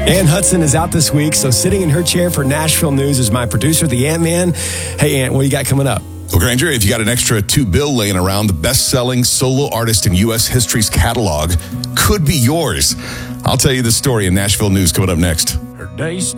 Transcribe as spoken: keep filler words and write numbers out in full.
Ann Hudson is out this week, so sitting in her chair for Nashville News is my producer, the Ant-Man. Hey, Ant, what do you got coming up? Well, Granger, if you got an extra two bill laying around, the best-selling solo artist in U S history's catalog could be yours. I'll tell you the story in Nashville News coming up next. Her days